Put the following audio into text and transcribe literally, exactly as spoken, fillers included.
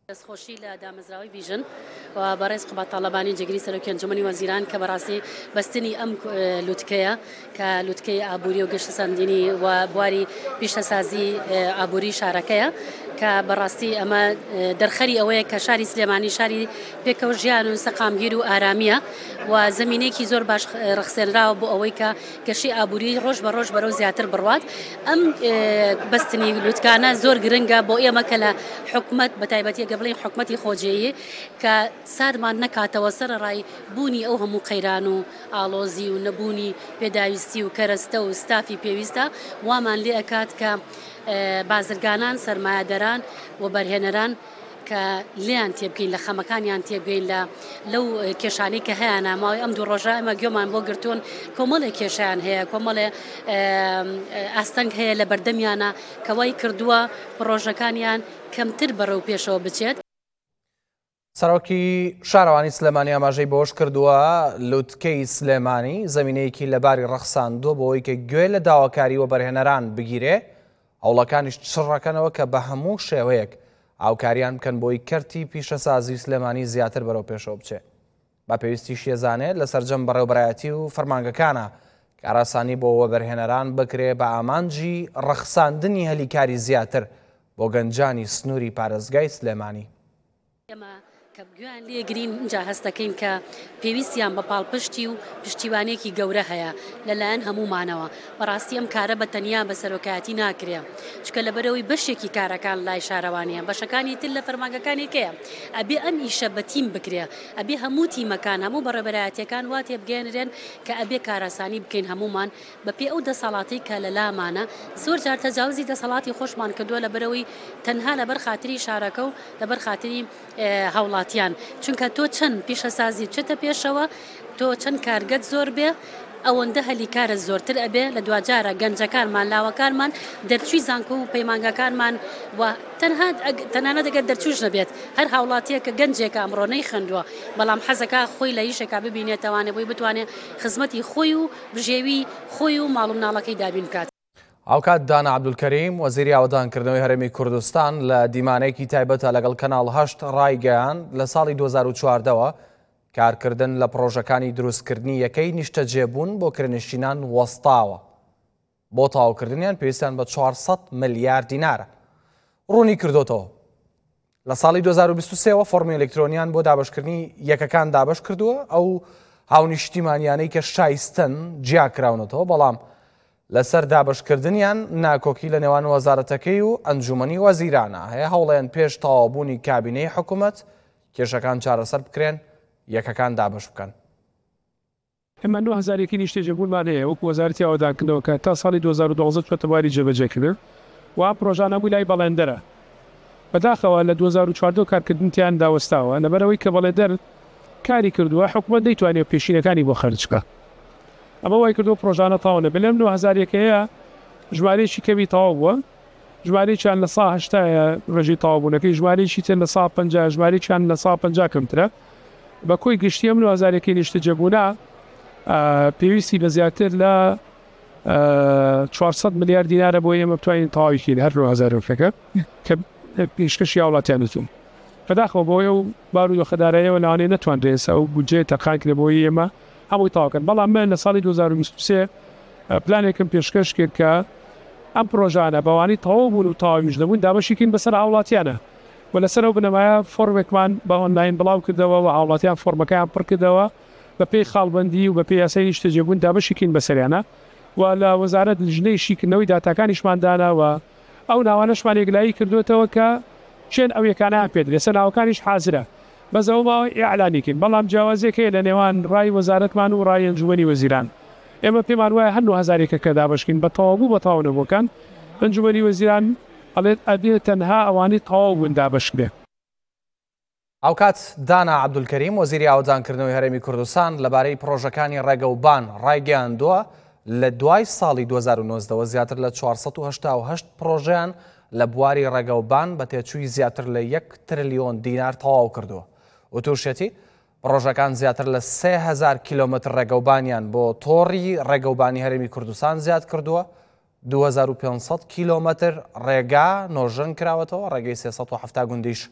دەستخۆشی لە دامەزراوەی ڤیژن و بەڕێز قوبات تاڵەبانی جێگیری سەرۆکی ئەنجومەنی وەزیران کە بەڕاستی بەستنی ئەم لووتکەیە کە لووتکەی ئابووری و گەشتە سەرنجینی و بواری پیشەسازی ئابووری شارەکەیە کە بەڕاستی ئەمە دەرخەری ئەوەیە کە شاری سلێمانی شاری پێکەوە ژیان و سەقامگیر و ئارامیە و زمینەیەکی زۆر باش ڕخسێنراوە بۆ ئەوەی کە گەشی ئابووری ڕۆژ بە ڕۆژ بەرەو زیاتر بڕوات. ئەم بەستنی لووتکانە زۆر گرنگە بۆ ئێمە کە لە حکومەت بەتایبەتی گە بڵێن حکومەتی خۆجێیە کە سادمان نەکاتەوە سەرڕای بوونی ئەو هەموو قەیران و ئاڵۆزی و نەبوونی پێداویستی و کەرەستە و ستافی پێویستە وامان لێ ئەکات کە بازرگانان سەرمایەدەران و بەرهێنەران کە لیان تێبگەین لە خەمەکانیان تێبگەین لە لەو کێشانەی کە هەیە ناماوەی ئەم دوو ڕۆژە ئەمە گوێمان بۆ گرتوون کۆمەڵێک کێشیان هەیە کۆمەڵێ ئاستەنگ هەیە لە بەردەمیانە کەوای کردووە پرۆژەکانیان کەمتر بەڕێو پێشەوە بچێت. سەرۆکی شارەوانی سلێمانی ئاماژەی بۆش کردووە لووتکەی سلێمانی زەمینەیەکی لەباری ڕەخساندووە بۆ ئەوەی کە گوێ لە داواکاری و بەرهێنەران بگیرێ هەوڵەکانیش چڕەکەنەوە کە بە هەموو شێوەیەک ئاوکاریان بکەن بۆی کەرتی پیشەسازی سلێمانی زیاتر بەرەو پێشەوە بچێت. با پێویستی شێزانێت لە سەرجەم بەڕێوەبەرایەتی و فەرمانگەکانە کە ئاراسانی بۆەوە بەرهێنەران بکرێ بە ئامانجی ڕەخساندنی هەلیکاری زیاتر بۆ گەنجانی سنووری پارێزگای سلێمانی. کە گویان لێگرین اینجا هەستەکەین کە پێویستیان بە پاڵپشتی و پشتیوانێکی گەورە هەیە لەلایەن هەمومانەوە. بەڕاستی ئەم کارە بە تەنیا بە سەرۆکایەتی ناکرێ چکە لەبەرەوەی بەشێکی کارەکان لای شارەوانیە بەشەکانی تر لە فەرمانگەکانێکەیە ئەبێ ئەم ئیشە بە تیم بکرێ ئەبێ هەموو تیمەکان هەموو بەڕێوەبەرایەتیەکان وا تێبگەێنرێن کە ئەبێ کارەسانی بکەین هەمومان بەپێ ئەو دەسەڵاتی کە لە لامانە زۆر جار تەجاوزی دەسەڵاتی خۆشمان کردووە لەبەرەوەی تەنها لەبەر خاتری شارەکە و لەبەر خاتری هەوڵات چونکە تۆ چەند پیشەسازی چێتە پێشەوە تۆ چەند کارگەت زۆر بێ ئەوەندە هەلیکارە زۆرتر ئەبێ لە دوجارە گەنجەکانمان لاوەکانمان دەرچووی زانکۆ و پەیمانگەکانمان و تەنها تەنانە دەگەر دەرچوش نەبێت هەر هاوڵاتیە کە گەنجێکە ئەمڕۆنەی خندووە بەڵام حەزەکە خۆی لە یشێکا ببینێتەوانێ بۆی بتوانێت خزمەتی خۆی و بژێوی خۆی و ماڵ و مناڵەکەی دابین بکات. ئاوکات دانا عەبدولکەریم وەزیری ئاوەدانکردنەوەی هەرێمی کوردستان لە دیمانەیەکی تایبەتە لەگەڵ کەناڵ هەشت ڕایگەیان لە ساڵی دوو هەزار و چواردەوە کارکردن لە پرۆژەکانی دروستکردنی یەکەی نیشتەجێبوون بۆ کرێنشینان وەستاوە. بۆ تاوکردنیان پێویستیان بە چوارسەد ملیارد دینارە. ڕوونی کردوتەوە لە ساڵی دوو هەزار و بیست و سێەوە فۆرمی ئەلکترۆنیان بۆ دابشکردنی یەکەکان دابش کردووە ئەو هاونیشتیمانیانەی کە شایستن جیاکراونەتەوە بەڵام لەسەر دابشکردنیان ناکۆکی لە نێوان وەزارەتەکەی و ئەنجومەنی وەزیرانە هەیە هەوڵیان پێش تەواوبوونی کابینەی حکوومەت کێشەکان چارەسەر بکرێن یەکەکان دابش بکەن. ئێمە نۆ هەزارێکی نیشتەجێبوونمان هەیە وەکو وەزارەتی ئاوەدانکردنەوە کە تا ساڵی دوو هەزار و دوازدە چوەتە بواری جێبەجێکردن و ئەم پرۆژانە بووی لای بەڵێندەرە بەداخەوە لە دوو هەزار و چواردە کارکردنیان داوەستاوە لەبەرەوەی کە بەڵێندەر کاری کردووە حکوومەت دەیتوانێت پێشینەکانی بۆ خەرج بکات. ئەمە وای کردو پرۆژانە تاوانە بلێم نۆ هەزارێکەیە ژمارەیەکی کەمی تەواو بووە ژمارەیەکیان لە سا هەشتایە ڕێژەی تەواوبوونەکەی ژمارەیەکی تر لە سا پەنجا ژمارەیەکیان لە سا پەنجا کەمترە بە کۆی گشتی ئەم نۆ هەزارێکی نیشتەجێبوونە پێویستی بە زیاتر لە چوارسەد ملیارد دینارە بۆ ئێمە بتوانین تەواویکەین هەر نۆ هەزارێکەکە کە پێشکەشی هاوڵاتیان دەتوون بەداخەوە بۆیە و بارودۆخەداراییەوە لەوانەیە نەتوانرێت ئەو بودجێ تەقاکرێ بۆی ئێمە هەمووی تاواکەن بەڵام من لە ساڵی دوو هەزار و بیست و سێ پلانێکم پێشکەش کرد کە ئەم پرۆژانە بەوانی تەواو بوون و تەواویش دەبوون دابەشیکەین بەسەر هاوڵاتیانە و لەسەرەوە بنەمایە فۆرمێکمان بە ئۆنلاین بڵاو کردەوە و هاوڵاتیان فۆرمەکەیان پڕ کردەوە بە پێی خاڵبەندی و بە پێی یاسای نیشتەجێبوون دابەشیکەین بەسەریانە و لە وەزارەت ژنەی شیکردنەوەی داتاکانیشمان داناوە ئەو ناوانەشمان یەکلایی کردوێتەوە کە چێن ئەو یەکانیان پێدرێت سەر ناوەکانیش حازرە بەزەوماوە ئیعلانیکەین بەڵام جیاوازێک هەیە لە نێوان ڕای وەزارەتمان و ڕای ئەنجومەنی وەزیران ئێمە پێمان وایە هەر نۆ هەزارێکە کە دابشکین بە تەواوبوو بە تاوانەبووەکان ئەنجومەنی وەزیران ئەڵێت ئەبێت تەنها ئەوانەی تەواو بوون دابش بێ. ئاوکات دانا عەبدولکەریم وەزیری ئاوەدانکردنەوەی هەرێمی کوردستان لەبارەی پرۆژەکانی ڕێگەوبان ڕایگەیاندووە لە دوای ساڵی دوو هەزار و نۆزدەوە زیاتر لە چوارسەد و هەشتا و هەشت پرۆژەیان لە بواری ڕێگەوبان بە تێچووی زیاتر لە یەک تریلیۆن دینار تەواو کردووە. وتوشێتی پرۆژەکان زیاتر لە سێ هەزار کیلۆمەتر ڕێگەوبانیان بۆ تۆڕی ڕێگەوبانی هەرێمی کوردستان زیاد کردووە دوو هەزار و پێنج سەد کیلۆمەتر ڕێگا نۆژەن کراوەتەوە ڕێگەی سێسەد و هەفتا گوندیش